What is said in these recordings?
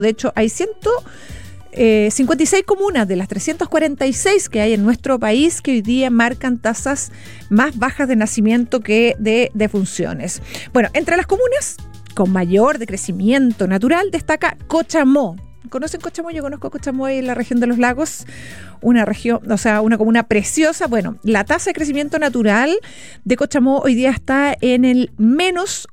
De hecho, hay 56 comunas de las 346 que hay en nuestro país que hoy día marcan tasas más bajas de nacimiento que de defunciones. Bueno, entre las comunas con mayor decrecimiento natural destaca Cochamó. ¿Conocen Cochamó? Yo conozco Cochamó en la región de los lagos, una región, o sea, una comuna preciosa. Bueno, la tasa de crecimiento natural de Cochamó hoy día está en el menos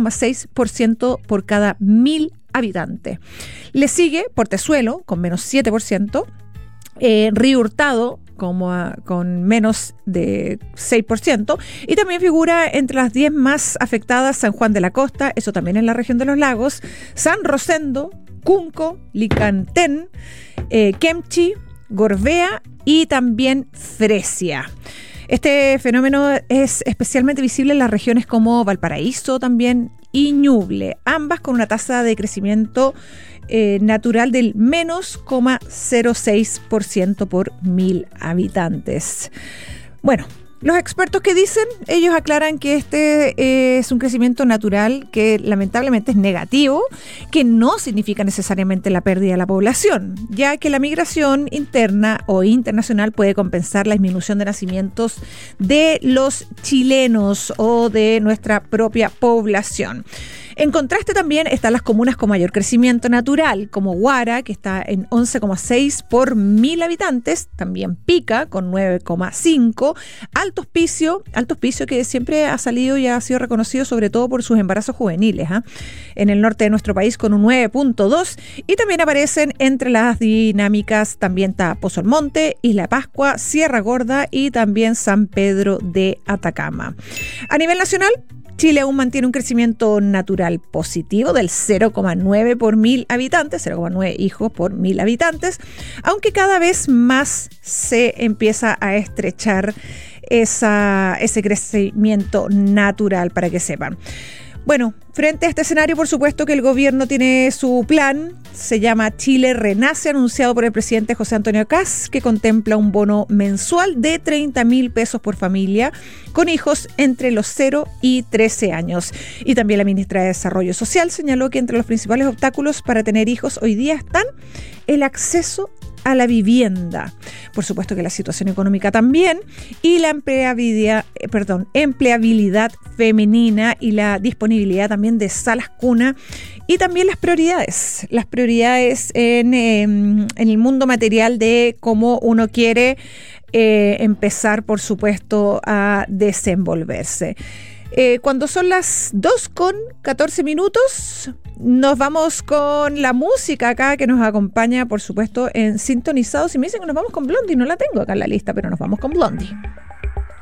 8,6% por cada 1.000 habitantes. Le sigue Portezuelo con menos 7%, Río Hurtado con menos de 6%, y también figura entre las 10 más afectadas San Juan de la Costa, eso también en la región de los lagos, San Rosendo, Cunco, Licantén, Kemchi, Gorbea y también Fresia. Este fenómeno es especialmente visible en las regiones como Valparaíso también y Ñuble, ambas con una tasa de crecimiento natural del menos 0,06% por 1.000 habitantes. Bueno, los expertos que dicen, ellos aclaran que este es un crecimiento natural que lamentablemente es negativo, que no significa necesariamente la pérdida de la población, ya que la migración interna o internacional puede compensar la disminución de nacimientos de los chilenos o de nuestra propia población. En contraste también están las comunas con mayor crecimiento natural, como Huara, que está en 11,6 por 1.000 habitantes, también Pica, con 9,5, Alto Hospicio que siempre ha salido y ha sido reconocido sobre todo por sus embarazos juveniles, en el norte de nuestro país con un 9,2, y también aparecen entre las dinámicas, también está Pozo Almonte, Isla de Pascua, Sierra Gorda y también San Pedro de Atacama. A nivel nacional, Chile aún mantiene un crecimiento natural positivo del 0,9 por 1.000 habitantes, 0,9 hijos por 1.000 habitantes, aunque cada vez más se empieza a estrechar ese crecimiento natural, para que sepan. Bueno, frente a este escenario, por supuesto que el gobierno tiene su plan, se llama Chile Renace, anunciado por el presidente José Antonio Kast, que contempla un bono mensual de 30.000 pesos por familia con hijos entre los 0 y 13 años. Y también la ministra de Desarrollo Social señaló que entre los principales obstáculos para tener hijos hoy día están el acceso a la vivienda, por supuesto que la situación económica también, y la empleabilidad femenina y la disponibilidad también de salas cuna, y también las prioridades en el mundo material de cómo uno quiere empezar, por supuesto, a desenvolverse. Cuando son las 2:14, nos vamos con la música acá que nos acompaña, por supuesto, en Sintonizados. Y me dicen que nos vamos con Blondie, no la tengo acá en la lista, pero nos vamos con Blondie.